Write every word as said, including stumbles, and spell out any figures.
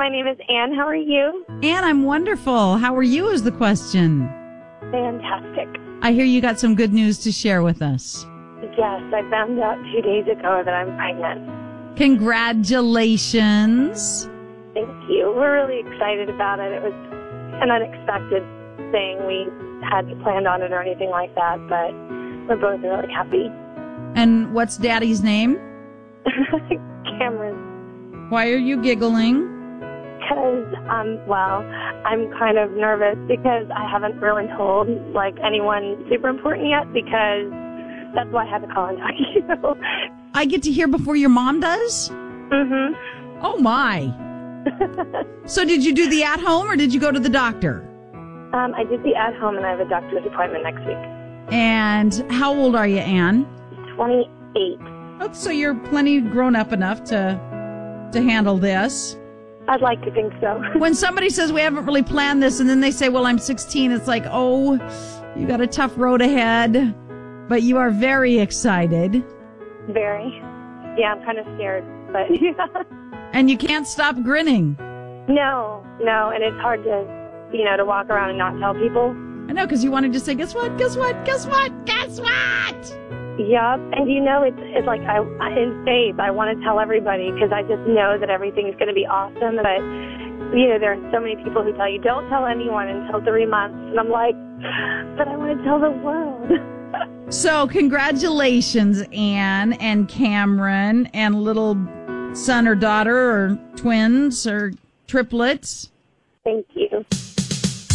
My name is Anne. How are you? Anne, I'm wonderful. How are you is the question. Fantastic. I hear you got some good news to share with us. Yes, I found out two days ago that I'm pregnant. Congratulations. Thank you. We're really excited about it. It was an unexpected thing. We hadn't planned on it or anything like that, but we're both really happy. And what's Daddy's name? Cameron. Why are you giggling? Because, um, well, I'm kind of nervous because I haven't really told, like, anyone super important yet because that's why I had to call and talk to you. I get to hear before your mom does? Mm-hmm. Oh, my. So did you do the at-home or did you go to the doctor? Um, I did the at-home and I have a doctor's appointment next week. And how old are you, Anne? twenty-eight. Oh, so you're plenty grown up enough to to handle this. I'd like to think so. When somebody says we haven't really planned this and then they say, well, I'm sixteen, it's like, oh, you got a tough road ahead. But you are very excited. Very. Yeah, I'm kind of scared, but yeah. And you can't stop grinning. No, no, and it's hard to, you know, to walk around and not tell people. I know, because you wanted to say, guess what, guess what, guess what, guess what? Yep, and you know, it's it's like I in faith, I want to tell everybody because I just know that everything's going to be awesome. But you know, there are so many people who tell you don't tell anyone until three months, and I'm like, but I want to tell the world. So congratulations, Anne and Cameron, and little son or daughter or twins or triplets. Thank you.